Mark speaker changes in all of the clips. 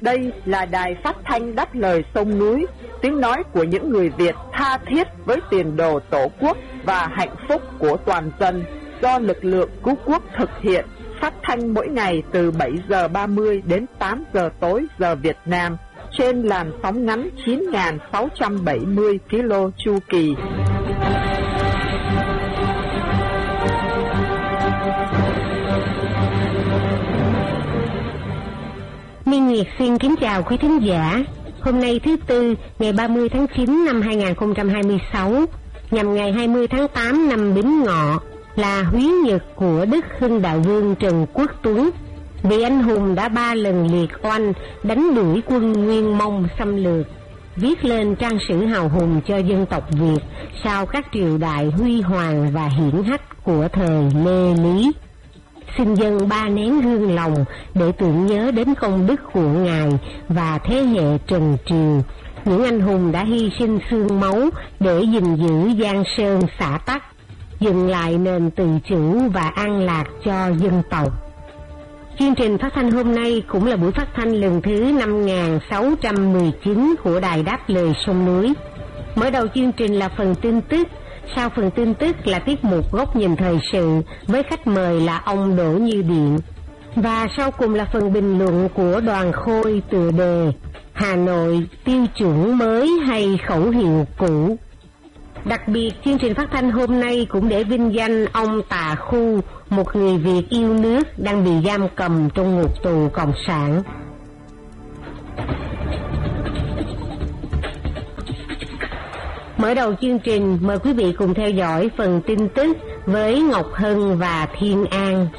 Speaker 1: Đây là đài phát thanh Đáp Lời Sông Núi, tiếng nói của những người Việt tha thiết với tiền đồ Tổ quốc và hạnh phúc của toàn dân, do lực lượng cứu quốc thực hiện, phát thanh mỗi ngày từ 7 giờ 30 đến 8 giờ tối giờ Việt Nam, trên làn sóng ngắn 9.670 km chu kỳ.
Speaker 2: Minh Nguyệt xin kính chào quý thính giả. Hôm nay thứ Tư, ngày 30 tháng 9 năm 2026, nhằm ngày 20 tháng 8 năm Bính Ngọ, là húy nhật của Đức Hưng Đạo Vương Trần Quốc Tuấn, vị anh hùng đã 3 lần liệt oanh đánh đuổi quân Nguyên Mông xâm lược, viết lên trang sử hào hùng cho dân tộc Việt sau các triều đại huy hoàng và hiển hách của thời Lê Lý. Xin dâng 3 nén hương lòng để tưởng nhớ đến công đức của Ngài và thế hệ Trần Triều, những anh hùng đã hy sinh xương máu để gìn giữ Giang Sơn xã tắc, dựng lại nền tự chủ và an lạc cho dân tộc. Chương trình phát thanh hôm nay cũng là buổi phát thanh lần thứ 5619 của Đài Đáp Lời Sông Núi. Mở đầu chương trình là phần tin tức, sau phần tin tức là tiết mục Góc Nhìn Thời Sự với khách mời là ông Đỗ Như Điện. Và sau cùng là phần bình luận của Đoàn Khôi tựa đề Hà Nội tiêu chuẩn mới hay khẩu hiệu cũ. Đặc biệt, chương trình phát thanh hôm nay cũng để vinh danh ông Tà Khu, một người Việt yêu nước đang bị giam cầm trong ngục tù Cộng sản. Mở đầu chương trình, mời quý vị cùng theo dõi phần tin tức với Ngọc Hân và Thiên An.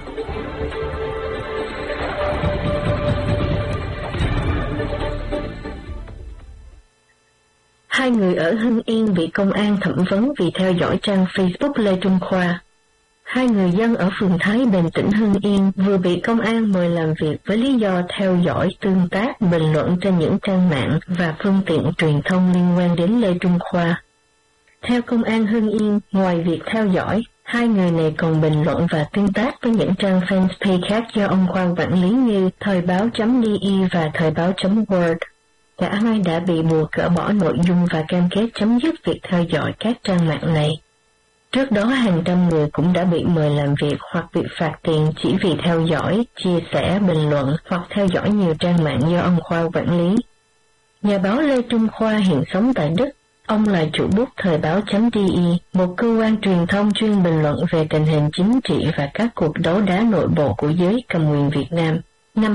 Speaker 3: Hai người ở Hưng Yên bị công an thẩm vấn vì theo dõi trang Facebook Lê Trung Khoa. Hai người dân ở phường Thái Bình, tỉnh Hưng Yên vừa bị công an mời làm việc với lý do theo dõi, tương tác, bình luận trên những trang mạng và phương tiện truyền thông liên quan đến Lê Trung Khoa. Theo công an Hưng Yên, ngoài việc theo dõi, hai người này còn bình luận và tương tác với những trang fanpage khác do ông Khoa quản lý như Thời báo.de và Thời báo.word. Cả hai đã bị buộc gỡ bỏ nội dung và cam kết chấm dứt việc theo dõi các trang mạng này. Trước đó hàng trăm người cũng đã bị mời làm việc hoặc bị phạt tiền chỉ vì theo dõi, chia sẻ, bình luận hoặc theo dõi nhiều trang mạng do ông Khoa quản lý. Nhà báo Lê Trung Khoa hiện sống tại Đức. Ông là chủ bút Thời báo.de, một cơ quan truyền thông chuyên bình luận về tình hình chính trị và các cuộc đấu đá nội bộ của giới cầm quyền Việt Nam. Năm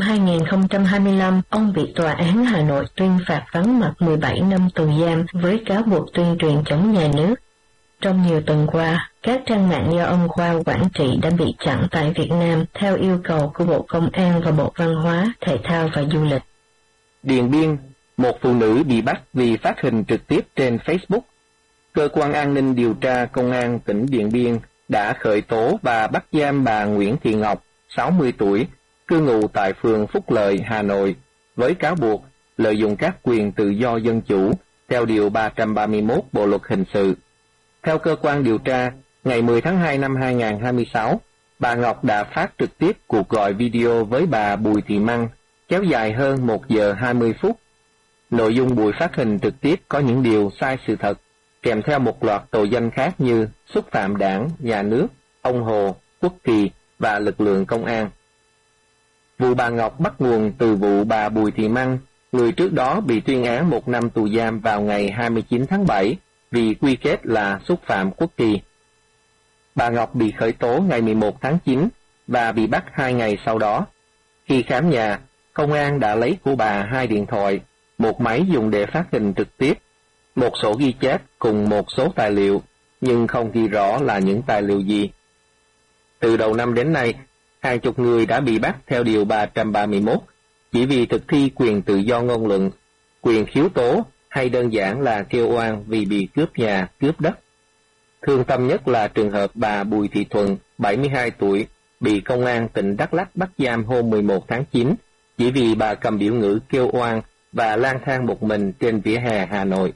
Speaker 3: 2025, ông bị Tòa án Hà Nội tuyên phạt vắng mặt 17 năm tù giam với cáo buộc tuyên truyền chống nhà nước. Trong nhiều tuần qua, các trang mạng do ông Khoa quản trị đã bị chặn tại Việt Nam theo yêu cầu của Bộ Công an và Bộ Văn hóa, Thể thao và Du lịch.
Speaker 4: Điện Biên, một phụ nữ bị bắt vì phát hình trực tiếp trên Facebook. Cơ quan an ninh điều tra Công an tỉnh Điện Biên đã khởi tố và bắt giam bà Nguyễn Thị Ngọc, 60 tuổi, cư ngụ tại phường Phúc Lợi, Hà Nội, với cáo buộc lợi dụng các quyền tự do dân chủ theo Điều 331 Bộ Luật Hình sự. Theo cơ quan điều tra, ngày 10 tháng 2 năm 2026, bà Ngọc đã phát trực tiếp cuộc gọi video với bà Bùi Thị Măng, kéo dài hơn 1 giờ 20 phút. Nội dung buổi phát hình trực tiếp có những điều sai sự thật, kèm theo một loạt tội danh khác như xúc phạm đảng, nhà nước, ông Hồ, quốc kỳ và lực lượng công an. Vụ bà Ngọc bắt nguồn từ vụ bà Bùi Thị Măng, người trước đó bị tuyên án 1 năm tù giam vào ngày 29 tháng 7 vì quy kết là xúc phạm quốc kỳ. Bà Ngọc bị khởi tố ngày 11 tháng 9 và bị bắt 2 ngày sau đó. Khi khám nhà, công an đã lấy của bà 2 điện thoại, một máy dùng để phát hình trực tiếp, một sổ ghi chép cùng một số tài liệu, nhưng không ghi rõ là những tài liệu gì. Từ đầu năm đến nay, hàng chục người đã bị bắt theo Điều 331 chỉ vì thực thi quyền tự do ngôn luận, quyền khiếu tố hay đơn giản là kêu oan vì bị cướp nhà, cướp đất. Thương tâm nhất là trường hợp bà Bùi Thị Thuận, 72 tuổi, bị công an tỉnh Đắk Lắk bắt giam hôm 11 tháng 9 chỉ vì bà cầm biểu ngữ kêu oan và lang thang một mình trên vỉa hè Hà Nội.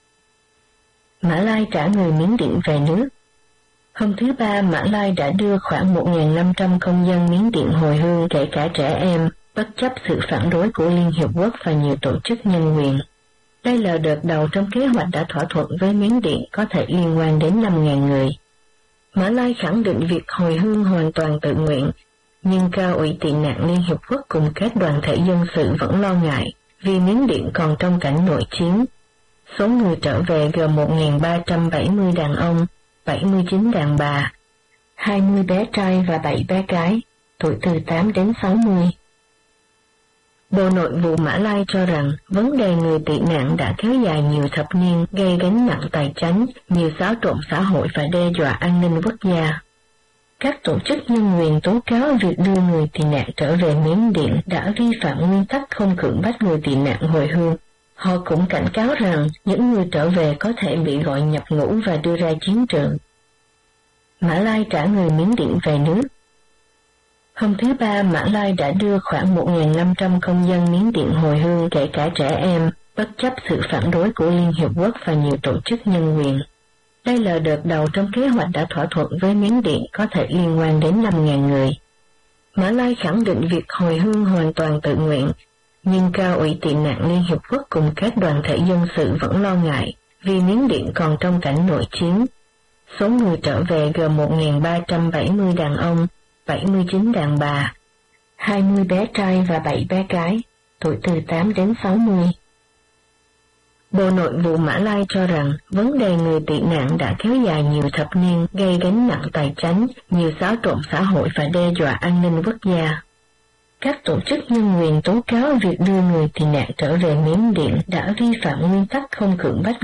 Speaker 3: Mã Lai trả người Miến Điện về nước. Hôm thứ Ba, Mã Lai đã đưa khoảng 1.500 công dân Miến Điện hồi hương, kể cả trẻ em, bất chấp sự phản đối của Liên Hiệp Quốc và nhiều tổ chức nhân quyền. Đây là đợt đầu trong kế hoạch đã thỏa thuận với Miến Điện có thể liên quan đến 5.000 người. Mã Lai khẳng định việc hồi hương hoàn toàn tự nguyện, nhưng Cao ủy tị nạn Liên Hiệp Quốc cùng các đoàn thể dân sự vẫn lo ngại vì Miến Điện còn trong cảnh nội chiến. Số người trở về gồm 1.370 đàn ông, 79 đàn bà, 20 bé trai và 7 bé gái, tuổi từ 8 đến 60. Bộ Nội vụ Mã Lai cho rằng vấn đề người tị nạn đã kéo dài nhiều thập niên, gây gánh nặng tài chánh, nhiều xáo trộn xã hội và đe dọa an ninh quốc gia. Các tổ chức nhân quyền tố cáo việc đưa người tị nạn trở về Miến Điện đã vi phạm nguyên tắc không cưỡng bắt người tị nạn hồi hương. Họ cũng cảnh cáo rằng những người trở về có thể bị gọi nhập ngũ và đưa ra chiến trường. Mã Lai trả người Miến Điện về nước. Hôm thứ Ba, Mã Lai đã đưa khoảng 1.500 công dân Miến Điện hồi hương, kể cả trẻ em, bất chấp sự phản đối của Liên Hiệp Quốc và nhiều tổ chức nhân quyền. Đây là đợt đầu trong kế hoạch đã thỏa thuận với Miến Điện có thể liên quan đến 5.000 người. Mã Lai khẳng định việc hồi hương hoàn toàn tự nguyện, nhưng Cao ủy tị nạn Liên Hiệp Quốc cùng các đoàn thể dân sự vẫn lo ngại vì Miến Điện còn trong cảnh nội chiến. Số người trở về gồm 1.370 đàn ông, 79 đàn bà, 20 bé trai và 7 bé gái, tuổi từ 8 đến 60. Bộ Nội vụ Mã Lai cho rằng vấn đề người tị nạn đã kéo dài nhiều thập niên, gây gánh nặng tài chánh, nhiều xáo trộn xã hội và đe dọa an ninh quốc gia. Các tổ chức nhân quyền tố cáo việc đưa người tị nạn trở về Miến Điện đã vi phạm nguyên tắc không cưỡng bắt